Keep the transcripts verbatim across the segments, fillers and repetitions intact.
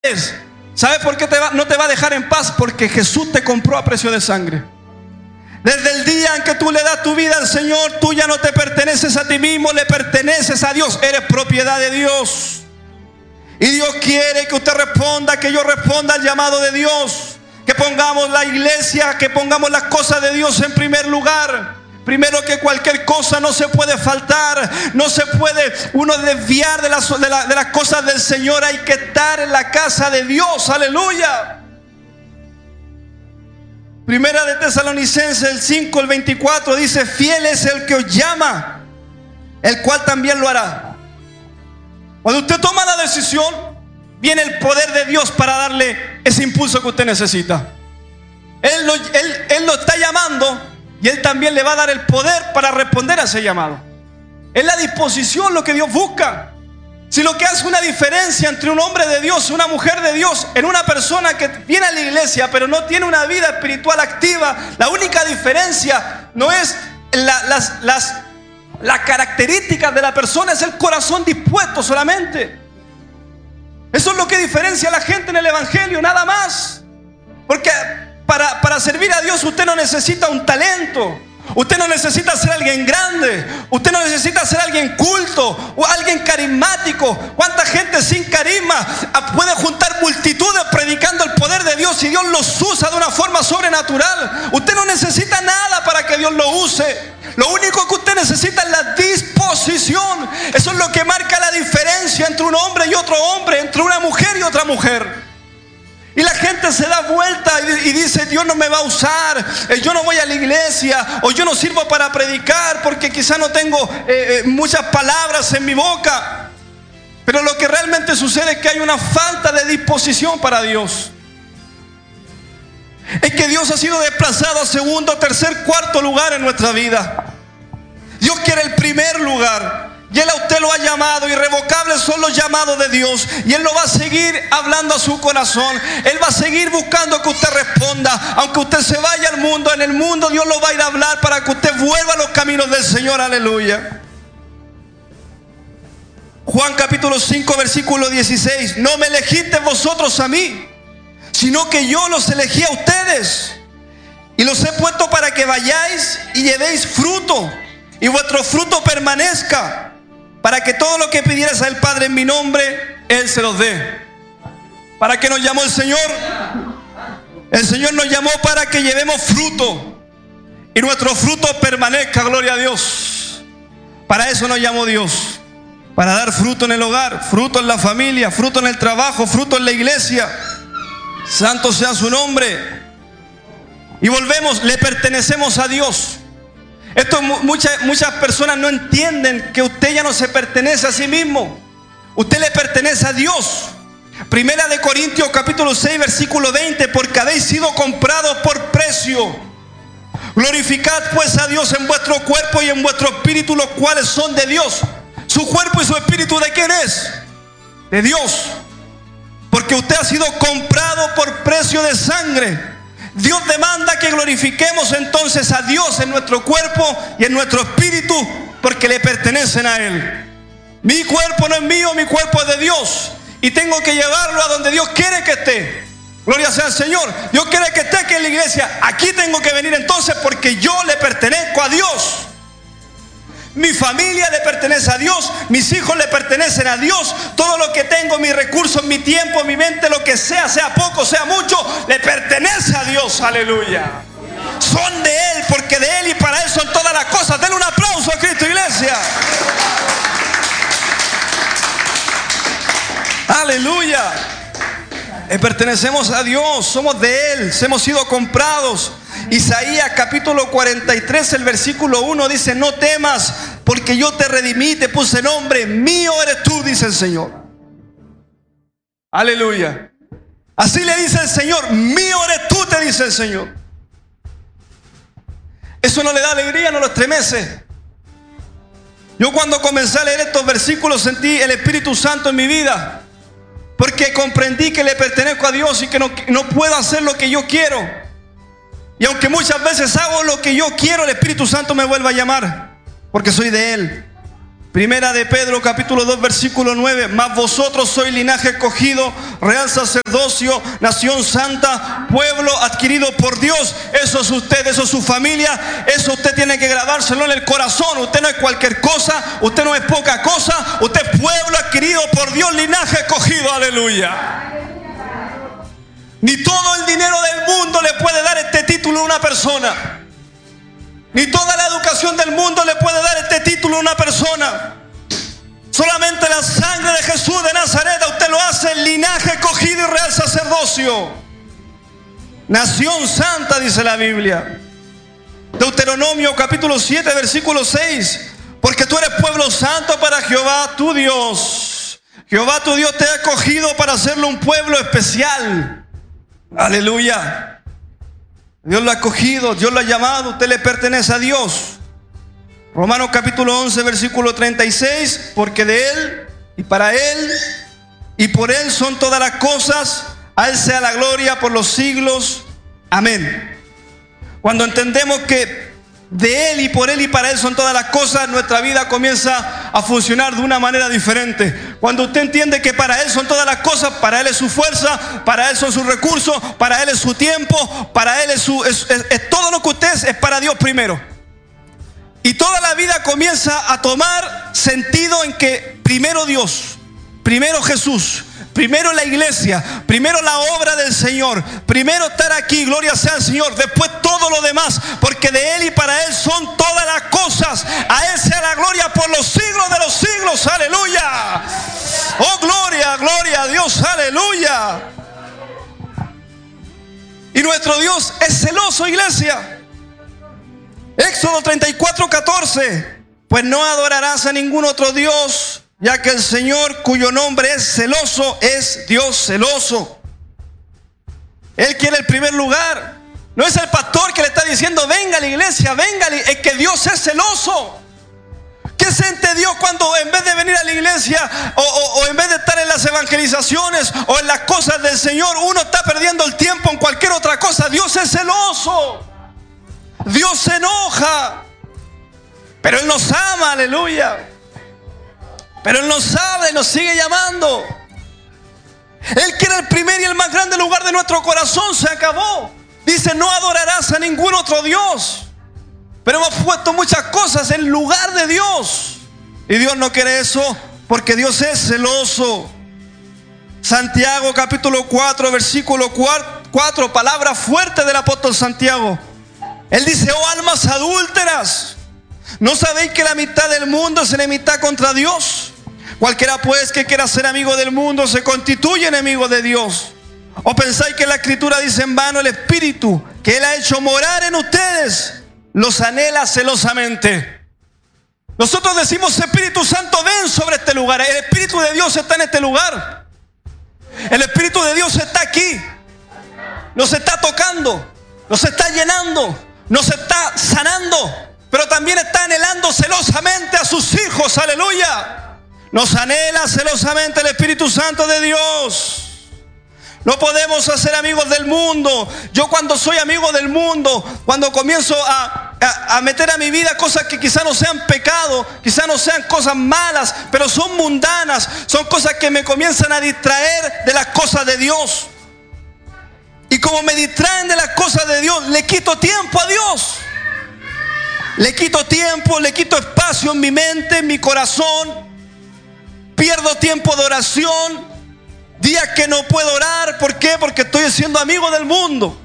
¿Sabes por qué te va, no te va a dejar en paz? Porque Jesús te compró a precio de sangre. Desde el día en que tú le das tu vida al Señor, tú ya no te perteneces a ti mismo, le perteneces a Dios. Eres propiedad de Dios. Y Dios quiere que usted responda, que yo responda al llamado de Dios. Que pongamos la iglesia, que pongamos las cosas de Dios en primer lugar. Primero que cualquier cosa, no se puede faltar, no se puede uno desviar de las, de, la, de las cosas del Señor. Hay que estar en la casa de Dios, aleluya. Primera de Tesalonicenses, el cinco, el veinticuatro, dice: fiel es el que os llama, el cual también lo hará. Cuando usted toma la decisión, viene el poder de Dios para darle ese impulso que usted necesita. Él lo, él, él lo está llamando y Él también le va a dar el poder para responder a ese llamado. Es la disposición lo que Dios busca. Si lo que hace una diferencia entre un hombre de Dios y una mujer de Dios, en una persona que viene a la iglesia pero no tiene una vida espiritual activa, la única diferencia no es la, las, las, las características de la persona, es el corazón dispuesto solamente. Eso es lo que diferencia a la gente en el evangelio, nada más. Porque para, para servir a Dios usted no necesita un talento. Usted no necesita ser alguien grande. Usted no necesita ser alguien culto o alguien carismático. ¿Cuánta gente sin carisma puede juntar multitudes predicando el poder de Dios y Dios los usa de una forma sobrenatural? Usted no necesita nada para que Dios lo use. Lo único que usted necesita es la disposición. Eso es lo que marca la diferencia entre un hombre y otro hombre, entre una mujer y otra mujer. Y la gente se da vuelta y dice: Dios no me va a usar, yo no voy a la iglesia, o yo no sirvo para predicar porque quizá no tengo eh, muchas palabras en mi boca. Pero lo que realmente sucede es que hay una falta de disposición para Dios. Es que Dios ha sido desplazado a segundo, tercer, cuarto lugar en nuestra vida. Dios quiere el primer lugar. Y Él a usted lo ha llamado. Irrevocables son los llamados de Dios. Y Él lo va a seguir hablando a su corazón. Él va a seguir buscando que usted responda. Aunque usted se vaya al mundo, en el mundo Dios lo va a ir a hablar para que usted vuelva a los caminos del Señor. Aleluya. Juan capítulo cinco, versículo dieciséis. No me elegisteis vosotros a mí, sino que yo los elegí a ustedes. Y los he puesto para que vayáis y llevéis fruto, y vuestro fruto permanezca, para que todo lo que pidieras al Padre en mi nombre, Él se los dé. ¿Para qué nos llamó el Señor? El Señor nos llamó para que llevemos fruto y nuestro fruto permanezca, gloria a Dios. Para eso nos llamó Dios, para dar fruto en el hogar, fruto en la familia, fruto en el trabajo, fruto en la iglesia. Santo sea su nombre. Y volvemos, le pertenecemos a Dios. Esto muchas, muchas personas no entienden que usted ya no se pertenece a sí mismo. Usted le pertenece a Dios. Primera de Corintios capítulo seis, versículo veinte. Porque habéis sido comprados por precio. Glorificad pues a Dios en vuestro cuerpo y en vuestro espíritu, los cuales son de Dios. Su cuerpo y su espíritu, ¿de quién es? De Dios. Porque usted ha sido comprado por precio de sangre. Dios demanda que glorifiquemos entonces a Dios en nuestro cuerpo y en nuestro espíritu, porque le pertenecen a Él. Mi cuerpo no es mío, mi cuerpo es de Dios, y tengo que llevarlo a donde Dios quiere que esté. Gloria sea al Señor. Dios quiere que esté aquí en la iglesia. Aquí tengo que venir entonces porque yo le pertenezco a Dios. Mi familia le pertenece a Dios, mis hijos le pertenecen a Dios. Todo lo que tengo, mis recursos, mi tiempo, mi mente, lo que sea, sea poco, sea mucho, le pertenece a Dios. Aleluya. Son de Él, porque de Él y para Él son todas las cosas. Denle un aplauso a Cristo, iglesia. Aleluya. Le pertenecemos a Dios, somos de Él, hemos sido comprados. Isaías capítulo cuarenta y tres, el versículo uno dice: no temas, porque yo te redimí, te puse nombre, mío eres tú, dice el Señor. Aleluya. Así le dice el Señor: mío eres tú, te dice el Señor. Eso no le da alegría, no lo estremece. Yo cuando comencé a leer estos versículos sentí el Espíritu Santo en mi vida, porque comprendí que le pertenezco a Dios y que no, no puedo hacer lo que yo quiero. Y aunque muchas veces hago lo que yo quiero, el Espíritu Santo me vuelve a llamar, porque soy de Él. Primera de Pedro, capítulo dos, versículo nueve. Mas vosotros sois linaje escogido, real sacerdocio, nación santa, pueblo adquirido por Dios. Eso es usted, eso es su familia. Eso usted tiene que grabárselo en el corazón. Usted no es cualquier cosa, usted no es poca cosa. Usted es pueblo adquirido por Dios, linaje escogido. Aleluya. Ni todo el dinero del mundo le puede dar este título a una persona. Ni toda la educación del mundo le puede dar este título a una persona. Solamente la sangre de Jesús de Nazaret a usted lo hace linaje escogido y real sacerdocio. Nación santa, dice la Biblia. Deuteronomio capítulo siete, versículo seis. Porque tú eres pueblo santo para Jehová tu Dios. Jehová tu Dios te ha escogido para hacerlo un pueblo especial. Aleluya. Dios lo ha escogido, Dios lo ha llamado, usted le pertenece a Dios. Romanos capítulo once, versículo treinta y seis. Porque de Él, y para Él, y por Él son todas las cosas. A Él sea la gloria por los siglos. Amén. Cuando entendemos que de Él y por Él y para Él son todas las cosas, nuestra vida comienza a funcionar de una manera diferente. Cuando usted entiende que para Él son todas las cosas, para Él es su fuerza, para Él son sus recursos, para Él es su tiempo, para Él es, su, es, es, es todo lo que usted es, es para Dios primero. Y toda la vida comienza a tomar sentido en que primero Dios, primero Jesús, primero la iglesia, primero la obra del Señor, primero estar aquí, gloria sea al Señor, después todo lo demás, porque de Él y para Él son todas las cosas. A Él sea la gloria por los siglos de los siglos, aleluya. Oh, gloria, gloria a Dios, aleluya. Y nuestro Dios es celoso, iglesia. Éxodo treinta y cuatro, catorce. Pues no adorarás a ningún otro Dios, ya que el Señor, cuyo nombre es celoso, es Dios celoso. Él quiere el primer lugar. No es el pastor que le está diciendo venga a la iglesia, venga, es que Dios es celoso. ¿Qué siente Dios cuando en vez de venir a la iglesia o, o, o en vez de estar en las evangelizaciones o en las cosas del Señor, uno está perdiendo el tiempo en cualquier otra cosa? Dios es celoso. Dios se enoja. Pero Él nos ama, aleluya. Pero Él nos sabe y nos sigue llamando. Él quiere el primer y el más grande lugar de nuestro corazón. Se acabó. Dice, no adorarás a ningún otro Dios. Pero hemos puesto muchas cosas en lugar de Dios. Y Dios no quiere eso, porque Dios es celoso. Santiago capítulo cuatro, versículo cuatro. Palabra fuerte del apóstol Santiago. Él dice, oh almas adúlteras, ¿no sabéis que la mitad del mundo es enemistad contra Dios? Cualquiera pues que quiera ser amigo del mundo se constituye enemigo de Dios. ¿O pensáis que la Escritura dice en vano el Espíritu que Él ha hecho morar en ustedes los anhela celosamente? Nosotros decimos, Espíritu Santo, ven sobre este lugar. El Espíritu de Dios está en este lugar. El Espíritu de Dios está aquí. Nos está tocando, nos está llenando, nos está sanando, pero también está anhelando celosamente a sus hijos, aleluya. Nos anhela celosamente el Espíritu Santo de Dios. No podemos hacer amigos del mundo. Yo cuando soy amigo del mundo, cuando comienzo a, a, a meter a mi vida cosas que quizás no sean pecado, quizás no sean cosas malas, pero son mundanas, son cosas que me comienzan a distraer de las cosas de Dios. Y como me distraen de las cosas de Dios, le quito tiempo a Dios. Le quito tiempo, le quito espacio en mi mente, en mi corazón. Pierdo tiempo de oración. Días que no puedo orar. ¿Por qué? Porque estoy siendo amigo del mundo.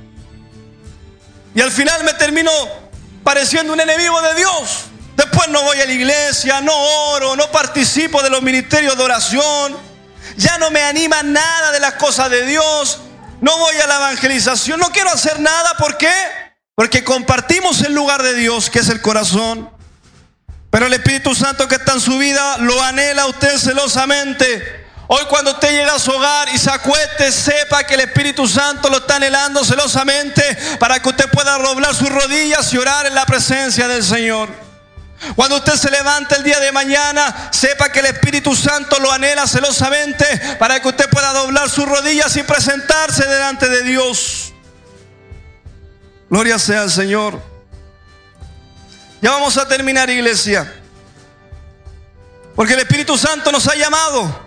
Y al final me termino pareciendo un enemigo de Dios. Después no voy a la iglesia, no oro, no participo de los ministerios de oración. Ya no me anima nada de las cosas de Dios. No voy a la evangelización, no quiero hacer nada. ¿Por qué? Porque compartimos el lugar de Dios, que es el corazón. Pero el Espíritu Santo que está en su vida lo anhela a usted celosamente. Hoy cuando usted llega a su hogar y se acueste, sepa que el Espíritu Santo lo está anhelando celosamente para que usted pueda doblar sus rodillas y orar en la presencia del Señor. Cuando usted se levante el día de mañana, sepa que el Espíritu Santo lo anhela celosamente para que usted pueda doblar sus rodillas y presentarse delante de Dios. Gloria sea al Señor. Ya vamos a terminar, iglesia. Porque el Espíritu Santo nos ha llamado.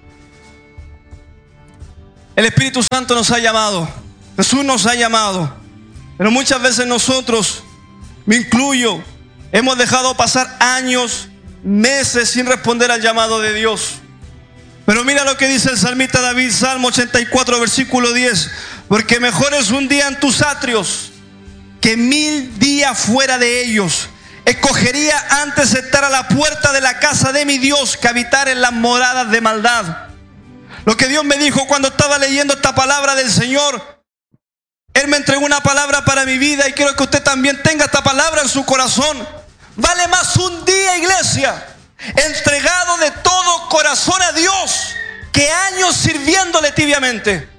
El Espíritu Santo nos ha llamado. Jesús nos ha llamado. Pero muchas veces nosotros, me incluyo, hemos dejado pasar años, meses sin responder al llamado de Dios. Pero mira lo que dice el salmista David, Salmo ochenta y cuatro, versículo diez. Porque mejor es un día en tus atrios que mil días fuera de ellos. Escogería antes estar a la puerta de la casa de mi Dios que habitar en las moradas de maldad. Lo que Dios me dijo cuando estaba leyendo esta palabra del Señor, Él me entregó una palabra para mi vida y quiero que usted también tenga esta palabra en su corazón. Vale más un día, iglesia, entregado de todo corazón a Dios que años sirviéndole tibiamente.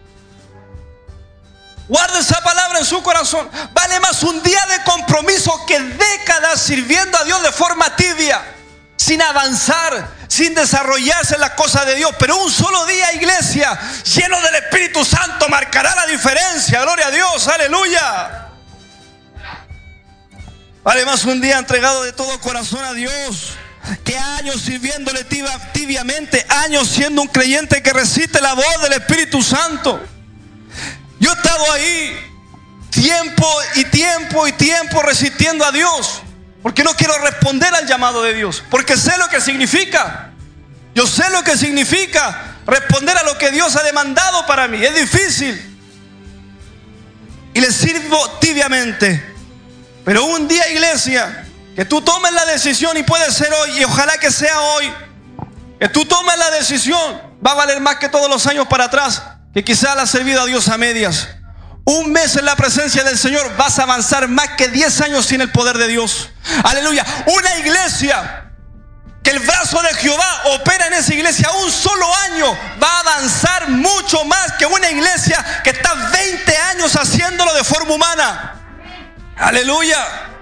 Guarde esa palabra en su corazón. Vale más un día de compromiso que décadas sirviendo a Dios de forma tibia, sin avanzar, sin desarrollarse en las cosas de Dios. Pero un solo día, iglesia, lleno del Espíritu Santo, marcará la diferencia. Gloria a Dios, aleluya. Vale más un día entregado de todo corazón a Dios que años sirviéndole tibiamente, años siendo un creyente que resiste la voz del Espíritu Santo. Yo he estado ahí tiempo y tiempo y tiempo resistiendo a Dios, porque no quiero responder al llamado de Dios, porque sé lo que significa. Yo sé lo que significa responder a lo que Dios ha demandado para mí. Es difícil y le sirvo tibiamente. Pero un día, iglesia, que tú tomes la decisión, y puede ser hoy, y ojalá que sea hoy, que tú tomes la decisión, va a valer más que todos los años para atrás, que quizás le has servido a Dios a medias. Un mes en la presencia del Señor, vas a avanzar más que diez años sin el poder de Dios. Aleluya. Una iglesia que el brazo de Jehová opera en esa iglesia un solo año, va a avanzar mucho más que una iglesia que está veinte años haciéndolo de forma humana. Aleluya.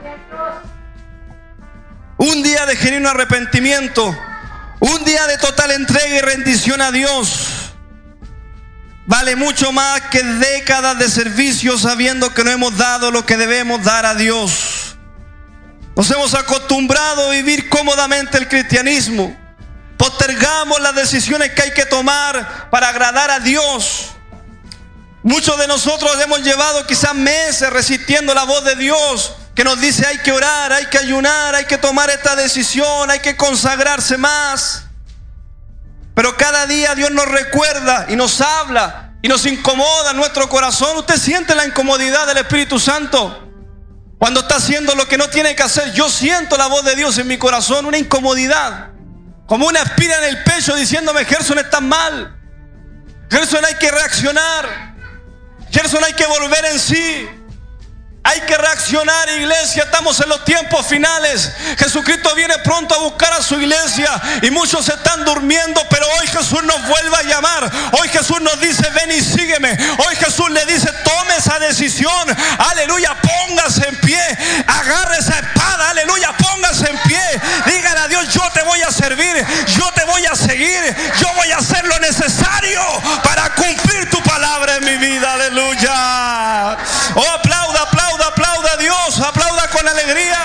Un día de genuino arrepentimiento, un día de total entrega y rendición a Dios, vale mucho más que décadas de servicio sabiendo que no hemos dado lo que debemos dar a Dios. Nos hemos acostumbrado a vivir cómodamente el cristianismo. Postergamos las decisiones que hay que tomar para agradar a Dios. Muchos de nosotros hemos llevado quizás meses resistiendo la voz de Dios, que nos dice hay que orar, hay que ayunar, hay que tomar esta decisión, hay que consagrarse más. Pero cada día Dios nos recuerda y nos habla y nos incomoda en nuestro corazón. Usted siente la incomodidad del Espíritu Santo cuando está haciendo lo que no tiene que hacer. Yo siento la voz de Dios en mi corazón, una incomodidad, como una espina en el pecho diciéndome: Gerson, estás mal. Gerson, hay que reaccionar. Gerson, hay que volver en sí. Hay que reaccionar, iglesia. Estamos en los tiempos finales. Jesucristo viene pronto a buscar a su iglesia y muchos están durmiendo, pero hoy Jesús nos vuelve a llamar. Hoy Jesús nos dice: ven y sígueme. Hoy Jesús le dice: tome esa decisión. Aleluya, póngase en pie. Agarre esa espada. Aleluya, póngase en pie. Dígale a Dios: yo te voy a servir. Yo te voy a seguir. Yo voy a hacer lo necesario para cumplir tu palabra en mi vida. Aleluya. Oh, aplauda, aplauda. Aplauda a Dios, aplauda con alegría.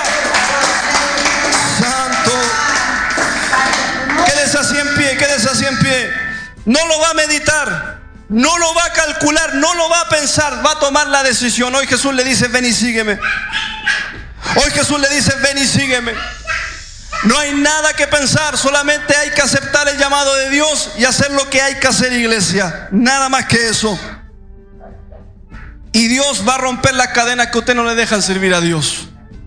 Santo. Quédese así en pie, quédese así en pie. No lo va a meditar, no lo va a calcular, no lo va a pensar, va a tomar la decisión. Hoy Jesús le dice: ven y sígueme. Hoy Jesús le dice: ven y sígueme. No hay nada que pensar, solamente hay que aceptar el llamado de Dios y hacer lo que hay que hacer, iglesia. Nada más que eso. Y Dios va a romper las cadenas que usted no le dejan servir a Dios.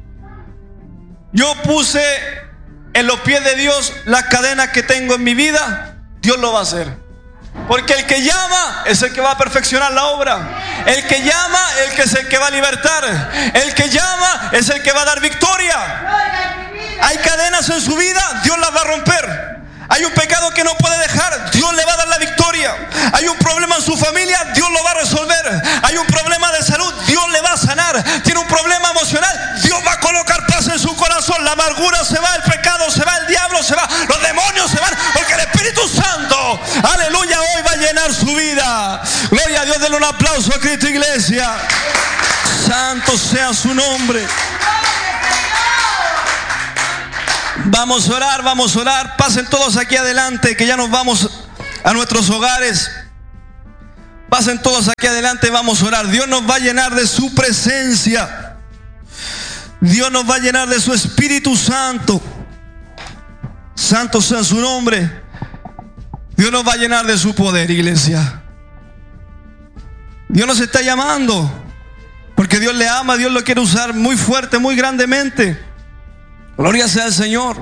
Yo puse en los pies de Dios las cadenas que tengo en mi vida. Dios lo va a hacer. Porque el que llama es el que va a perfeccionar la obra. El que llama es el que va a libertar. El que llama es el que va a dar victoria. Hay cadenas en su vida, Dios las va a romper. Hay un pecado que no puede dejar, Dios le va a dar la victoria. Hay un problema en su familia, Dios lo va a resolver. Hay un problema de salud, Dios le va a sanar. Tiene un problema emocional, Dios va a colocar paz en su corazón. La amargura se va, el pecado se va, el diablo se va, los demonios se van, porque el Espíritu Santo, aleluya, hoy va a llenar su vida. Gloria a Dios, denle un aplauso a Cristo, iglesia. Santo sea su nombre. Vamos a orar, vamos a orar. Pasen todos aquí adelante, que ya nos vamos a nuestros hogares. Pasen todos aquí adelante, vamos a orar. Dios nos va a llenar de su presencia. Dios nos va a llenar de su Espíritu Santo. Santo sea su nombre. Dios nos va a llenar de su poder, iglesia. Dios nos está llamando, porque Dios le ama, Dios lo quiere usar muy fuerte, muy grandemente. Gloria sea al Señor.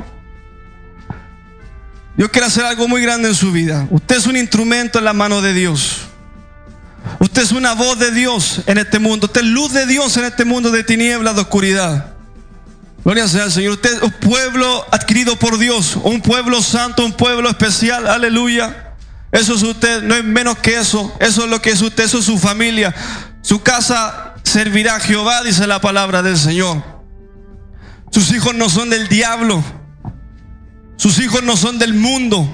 Dios quiere hacer algo muy grande en su vida. Usted es un instrumento en la mano de Dios. Usted es una voz de Dios en este mundo. Usted es luz de Dios en este mundo de tinieblas, de oscuridad. Gloria sea al Señor. Usted es un pueblo adquirido por Dios, un pueblo santo, un pueblo especial. Aleluya. Eso es usted, no es menos que eso. Eso es lo que es usted, eso es su familia. Su casa servirá a Jehová, dice la palabra del Señor. Sus hijos no son del diablo. Sus hijos no son del mundo.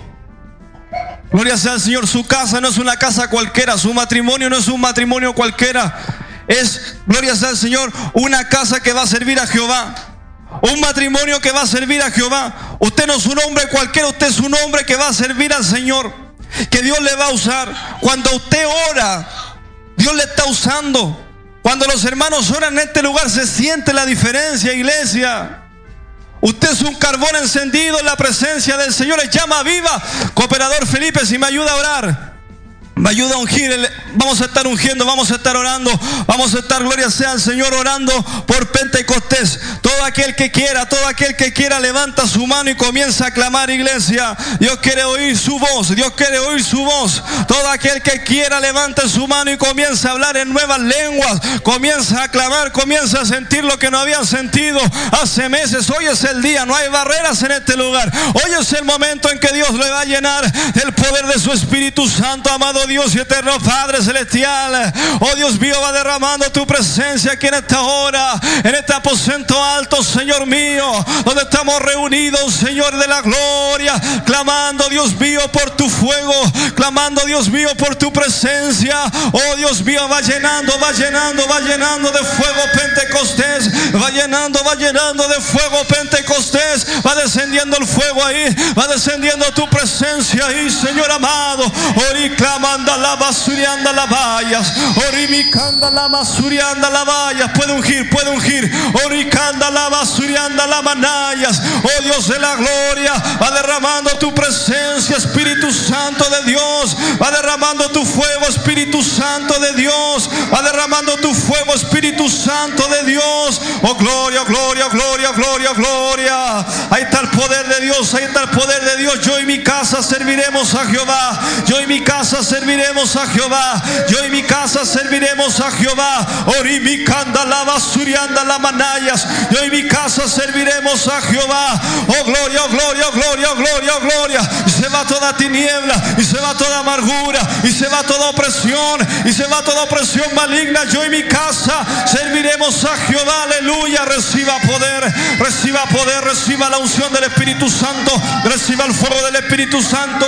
Gloria sea al Señor. Su casa no es una casa cualquiera. Su matrimonio no es un matrimonio cualquiera. Es, gloria sea al Señor, una casa que va a servir a Jehová. Un matrimonio que va a servir a Jehová. Usted no es un hombre cualquiera. Usted es un hombre que va a servir al Señor, que Dios le va a usar. Cuando usted ora, Dios le está usando. Cuando los hermanos oran en este lugar, se siente la diferencia, iglesia. Usted es un carbón encendido en la presencia del Señor. Es llama viva. Cooperador Felipe, si me ayuda a orar, me ayuda a ungir. Vamos a estar ungiendo, vamos a estar orando. Vamos a estar, gloria sea al Señor, orando por Pentecostés. Todo aquel que quiera, todo aquel que quiera, levanta su mano y comienza a clamar, iglesia. Dios quiere oír su voz. Dios quiere oír su voz. Todo aquel que quiera, levante su mano y comienza a hablar en nuevas lenguas. Comienza a clamar, comienza a sentir lo que no habían sentido hace meses. Hoy es el día, no hay barreras en este lugar. Hoy es el momento en que Dios le va a llenar del poder de su Espíritu Santo, amado Dios y eterno Padre celestial. Oh Dios mío, va derramando tu presencia aquí en esta hora, en este aposento alto, Señor mío, donde estamos reunidos, Señor de la gloria, clamando, Dios mío, por tu fuego, clamando, Dios mío, por tu presencia. Oh Dios mío, va llenando, va llenando, va llenando de fuego Pentecostés, va llenando, va llenando de fuego Pentecostés, va descendiendo el fuego ahí, va descendiendo tu presencia ahí, Señor amado. Ori clamando la basurianda la vallas, orimicanda la basurianda la vallas. Puede ungir, puede ungir. Oricanda la basurianda la manayas. Oh Dios de la gloria, va derramando tu presencia, Espíritu Santo de Dios. Va derramando tu fuego, Espíritu Santo de Dios. Va derramando tu fuego, Espíritu Santo de Dios. Oh gloria, gloria, gloria, gloria, gloria. Ahí está el poder de Dios, ahí está el poder de Dios. Yo y mi casa serviremos a Jehová. Yo y mi casa serviremos a Jehová. Yo y mi casa serviremos a Jehová. Orimicanda la basurianda la manayas. Yo y mi casa serviremos a Jehová. Oh gloria, oh gloria, oh gloria, oh gloria, oh gloria. Y se va toda tiniebla, y se va toda amargura, y se va toda opresión, y se va toda opresión maligna. Yo y mi casa serviremos a Jehová. Aleluya. Reciba poder, reciba poder, reciba la unción del Espíritu Santo, reciba el fuego del Espíritu Santo.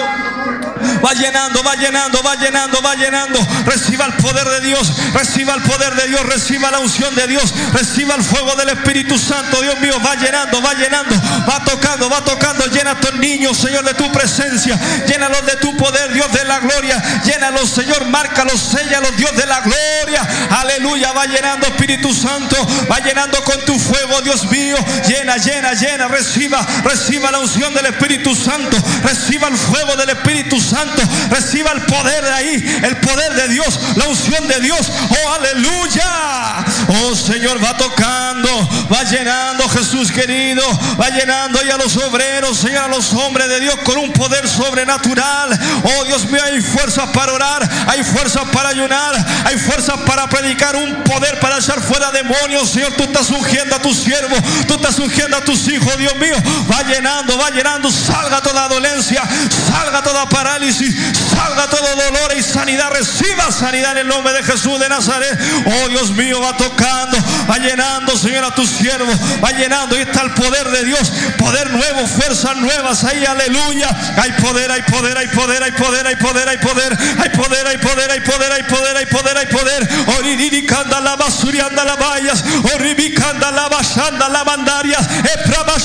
Va llenando, va llenando, va llenando, va llenando. Reciba el poder de Dios, reciba el poder de Dios, reciba la unción de Dios, reciba el fuego del Espíritu Santo. Dios mío, va llenando, va llenando, va tocando, va tocando. Llena a estos niños, Señor, de tu presencia. Llénalos de tu poder, Dios de la gloria. Llénalos, Señor, márcalos, séllalos, Dios de la gloria. Aleluya. Va llenando, Espíritu Santo, va llenando con tu fuego, Dios mío. Llena, llena, llena. Reciba, reciba la unción del Espíritu Santo. Reciba el fuego del Espíritu Santo. Reciba el poder de ahí, el poder de Dios, la unción de Dios. Oh, aleluya. Oh, Señor, va tocando, va llenando, Jesús querido. Va llenando y a los obreros, Señor, a los hombres de Dios con un poder sobrenatural. Oh, Dios mío, hay fuerzas para orar, hay fuerzas para ayunar, hay fuerzas para predicar, un poder para echar fuera demonios. Señor, tú estás ungiendo a tus siervos, tú estás ungiendo a tus hijos, Dios mío. Va llenando, va llenando. Salga toda dolencia, salga toda parálisis, salga todo dolor y sanidad. Reciba sanidad en el nombre de Jesús de Nazaret. Oh, Dios mío, va tocando, va llenando, Señor, a tus siervos, va llenando. Ahí está el poder de Dios, poder nuevo, fuerzas nuevas ahí, aleluya. Hay poder, hay poder, hay poder, hay poder, hay poder, hay poder, hay poder, hay poder, hay poder, hay poder, hay poder, hay poder. Oriricanda la basurianda la vallas, oribicanda la basanda la mandarias, eprabas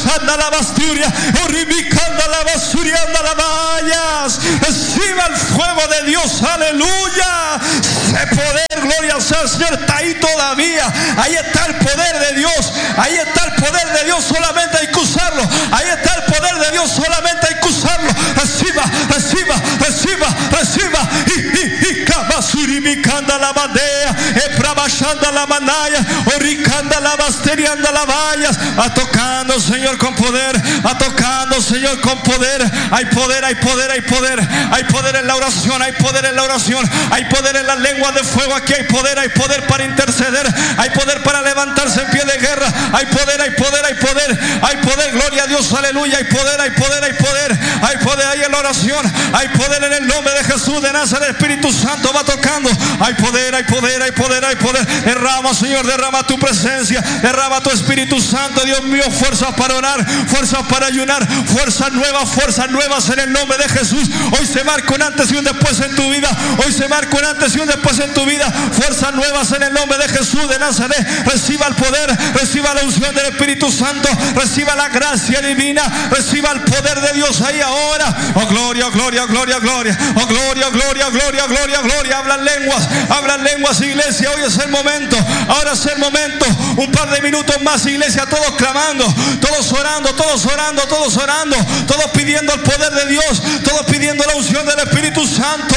anda la basturia, oribicanda la basuria, anda la vallas. Reciba el fuego de Dios, aleluya. Ese poder, gloria sea al Señor, está ahí todavía. Ahí está el poder de Dios, ahí está el poder de Dios, solamente hay que usarlo. Ahí está el poder de Dios, solamente hay que usarlo. Reciba, reciba, reciba, reciba. Y, y, y, kabasuribicanda la bandea, eprabashanda la manaya, oricanda la basteria, anda la vallas. Va tocando, Señor, con poder, va tocando, Señor, con poder. Hay poder, hay poder, hay poder, hay poder en la oración, hay poder en la oración, hay poder en las lenguas de fuego. Aquí hay poder, hay poder para interceder, hay poder para levantarse en pie de guerra, hay poder, hay poder, hay poder, hay poder, gloria a Dios, aleluya, hay poder, hay poder, hay poder, hay poder ahí en la oración, hay poder en el nombre de Jesús de Nazaret. Espíritu Santo va tocando, hay poder, hay poder, hay poder, hay poder. Derrama, Señor, derrama tu presencia, derrama tu Espíritu Santo, Dios mío, fuerzas para orar, fuerzas para ayunar, fuerzas nuevas, fuerzas nuevas en el nombre de Jesús. Hoy se marca un antes y un después en tu vida, hoy se marca un antes y un después en tu vida, fuerzas nuevas en el nombre de Jesús de Nazaret. Reciba el poder, reciba la unción del Espíritu Santo, reciba la gracia divina, reciba el poder de Dios ahí ahora. Oh gloria, gloria, gloria, gloria, oh gloria, gloria, gloria, gloria, gloria. Hablan lenguas, hablan lenguas, iglesia. Hoy es el momento, ahora es el momento. Un par de minutos más, iglesia, todos clamando, todos orando, todos orando, todos orando, todos pidiendo el poder de Dios, todos pidiendo la unción del Espíritu Santo.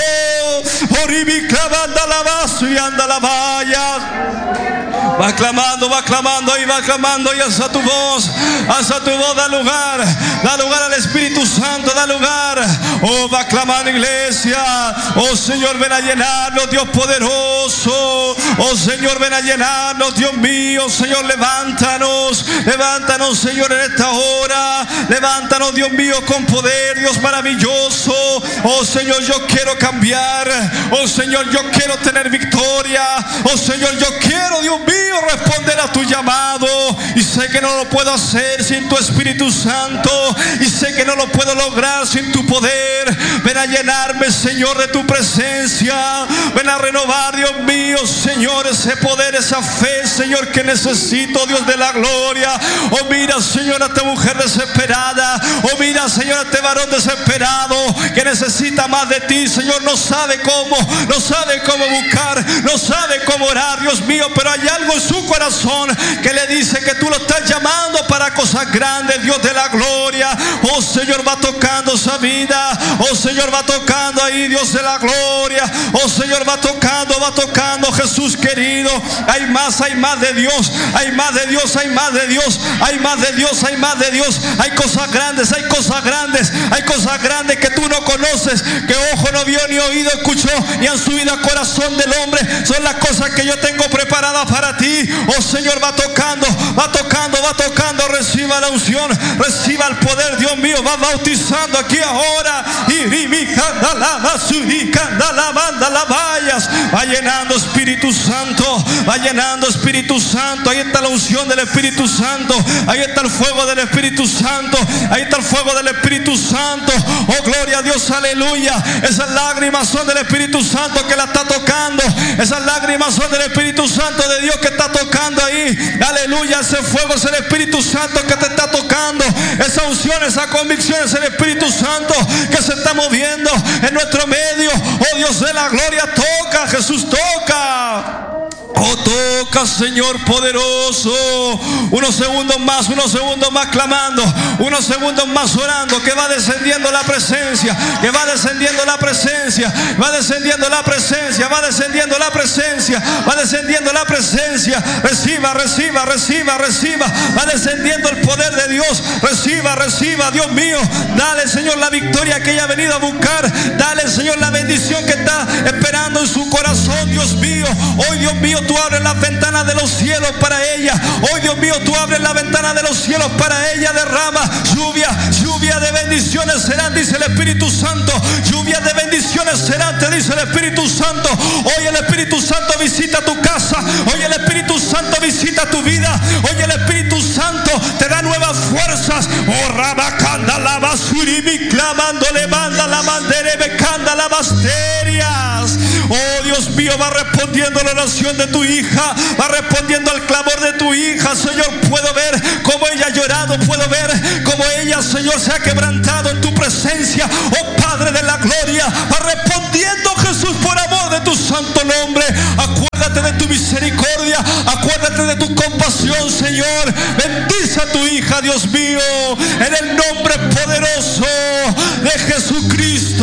Oribicabanda la vaso y anda la valla. Va clamando, va clamando, y va clamando, y alza tu voz, alza tu voz, da lugar, da lugar al Espíritu Santo, da lugar. Oh, va clamando, iglesia. Oh Señor, ven a llenarnos, Dios poderoso. Oh Señor, ven a llenarnos, Dios mío. Señor, levántanos, levántanos, Señor, en esta hora. Levántanos, Dios mío, con poder, Dios maravilloso. Oh Señor, yo quiero cambiar. Oh Señor, yo quiero tener victoria. Oh Señor, yo quiero, Dios mío, responder a tu llamado. Y sé que no lo puedo hacer sin tu Espíritu Santo, y sé que no lo puedo lograr sin tu poder. Ven a llenarme, Señor, de tu presencia. Ven a renovar, Dios mío, Señor, ese poder, esa fe, Señor, que necesito, Dios de la gloria. Oh mira, Señor, a esta mujer desesperada. Oh mira, Señor, a este varón desesperado que necesita más de ti, Señor. No sabe cómo, no sabe cómo buscar, no sabe cómo orar, Dios mío, pero hay algo en su corazón que le dice que tú lo estás llamando para cosas grandes, Dios de la gloria. Oh Señor, va tocando esa vida. Oh Señor, va tocando ahí, Dios de la gloria. Oh Señor, va tocando, va tocando, Jesús querido. Hay más, hay más de Dios, hay más de Dios, hay más de Dios, hay más de Dios, hay más de Dios. Hay cosas grandes, hay cosas grandes, hay cosas grandes que tú no conoces, que ojo no vio, ni oído escuchó, ni han subido al corazón del hombre. Son las cosas que yo tengo preparadas para ti. Oh Señor, va tocando, va tocando, va tocando. Reciba la unción, reciba el poder, Dios mío. Va bautizando aquí ahora. Va llenando, Espíritu Santo, va llenando, Espíritu Santo. Ahí está la unción del Espíritu Santo, ahí está el fuego del Espíritu Santo, ahí está el fuego del Espíritu Santo. Oh gloria a Dios, aleluya. Esas lágrimas son del Espíritu Santo que la está tocando. Esas lágrimas son del Espíritu Santo de Dios que está tocando ahí. Aleluya, ese fuego es el Espíritu Santo que te está tocando. Esa unción, esa convicción es el Espíritu Santo que se está moviendo en nuestro medio. Oh Dios de la gloria, toca, Jesús, toca. Oh, toca, Señor poderoso. Unos segundos más, unos segundos más clamando, unos segundos más orando, que va descendiendo la presencia, que va descendiendo la presencia, va descendiendo la presencia, va descendiendo la presencia, va descendiendo la presencia. Reciba, reciba, reciba, reciba. Va descendiendo el poder de Dios. Reciba, reciba, Dios mío. Dale, Señor, la victoria que ella ha venido a buscar. Dale, Señor, la bendición que está esperando en su corazón, Dios mío. Hoy, Dios mío, tú abres las ventanas de los cielos para ella. Hoy, Dios mío, tú abres la ventana de los cielos para ella. Derrama lluvia, lluvia de bendiciones serán, dice el Espíritu Santo. Lluvia de bendiciones serán, te dice el Espíritu Santo. Hoy el Espíritu Santo visita tu casa. Hoy el Espíritu Santo visita tu vida. Hoy el Espíritu Santo te da nuevas fuerzas. Oh, rabacanda la basuribi, clamando, levanta la bandera, becanda la basterias. Oh, Dios mío. mío, va respondiendo a la oración de tu hija, va respondiendo al clamor de tu hija. Señor, puedo ver cómo ella ha llorado, puedo ver cómo ella, Señor, se ha quebrantado en tu presencia. Oh Padre de la gloria, va respondiendo, Jesús, por amor de tu santo nombre. Acuérdate de tu misericordia, acuérdate de tu compasión, Señor. Bendice a tu hija, Dios mío, en el nombre poderoso de Jesucristo.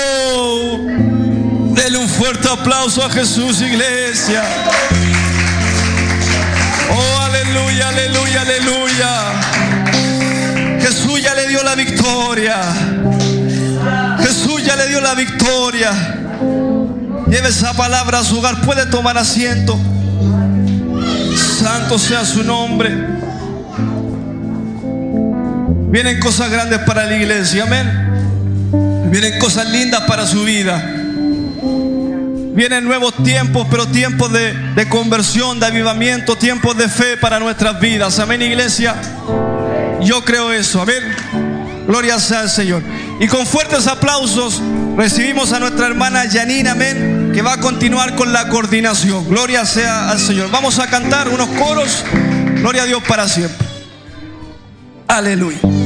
Denle un fuerte aplauso a Jesús, iglesia. Oh, aleluya, aleluya, aleluya. Jesús ya le dio la victoria. Jesús ya le dio la victoria. Lleve esa palabra a su hogar. Puede tomar asiento. Santo sea su nombre. Vienen cosas grandes para la iglesia, amén. Vienen cosas lindas para su vida. Vienen nuevos tiempos, pero tiempos de, de conversión, de avivamiento, tiempos de fe para nuestras vidas, amén, iglesia. Yo creo eso, amén. Gloria sea al Señor. Y con fuertes aplausos recibimos a nuestra hermana Janine, amén, que va a continuar con la coordinación. Gloria sea al Señor. Vamos a cantar unos coros. Gloria a Dios para siempre. Aleluya.